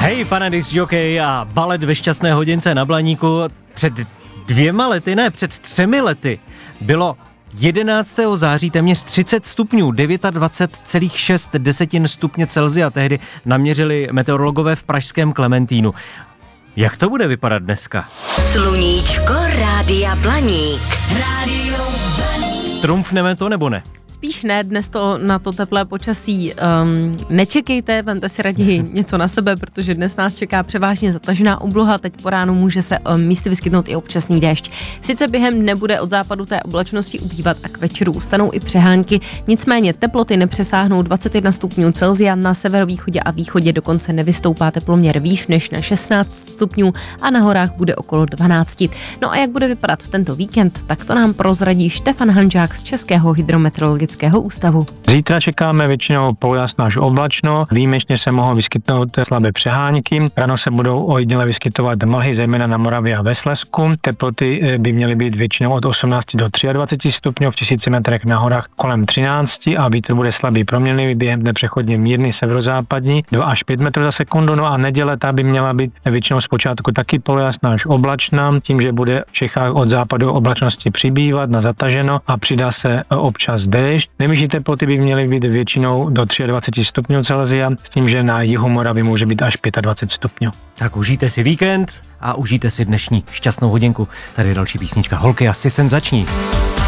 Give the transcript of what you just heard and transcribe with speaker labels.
Speaker 1: Hej, pane discjockey a balet ve šťastné hodince na Blaníku. Před 3 lety bylo 11. září téměř 30 stupňů, 29,6 stupně Celsia tehdy naměřili meteorologové v pražském Klementínu. Jak to bude vypadat dneska?
Speaker 2: Sluníčko Rádia Blaník. Rádio
Speaker 1: Blaník. Trumfneme to nebo ne?
Speaker 3: Spíš ne, dnes to na to teplé počasí nečekejte, vemte si raději něco na sebe, protože dnes nás čeká převážně zatažená obloha, teď po ránu může se místy vyskytnout i občasný déšť. Sice během dne bude od západu té oblačnosti ubývat a k večeru ustanou i přehánky, nicméně teploty nepřesáhnou 21 stupňů Celsia, na severovýchodě a východě dokonce nevystoupá teploměr výš než na 16 stupňů a na horách bude okolo 12. No a jak bude vypadat tento víkend, tak to nám prozradí Štefan Hanžák z Českého hydrometeorologického ústavu.
Speaker 4: Zítra čekáme většinou poloujasno až oblačno, výjimečně se mohou vyskytnout slabé přehánky, ráno se budou ojediněle vyskytovat mlhy, zejména na Moravě a ve Slezsku. Teploty by měly být většinou od 18 do 23 stupňů, v 1000 metrech na horách kolem 13 a vítr bude slabý proměnlivý, během dne přechodně mírný severozápadní 2 až 5 metrů za sekundu. No a neděle ta by měla být většinou zpočátku taky polojasná až oblačná, tím, že bude v Čechách od západu oblačnosti přibývat na zataženo a přidá se občas déšť. Nejvyšší teploty by měly být většinou do 23 stupňů Celsia, s tím, že na jihu Moravy může být až 25 stupňů.
Speaker 1: Tak užijte si víkend a užijte si dnešní šťastnou hodinku. Tady je další písnička Holky a si senzační.